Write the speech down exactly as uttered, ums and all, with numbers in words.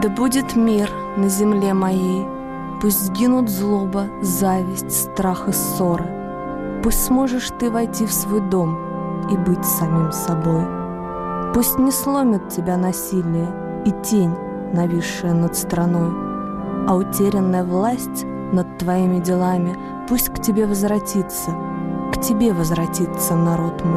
Да будет мир на земле моей, пусть сгинут злоба, зависть, страх и ссоры. Пусть сможешь ты войти в свой дом и быть самим собой. Пусть не сломит тебя насилие и тень, нависшая над страной, а утерянная власть над твоими делами пусть к тебе возвратится, к тебе возвратится, народ мой.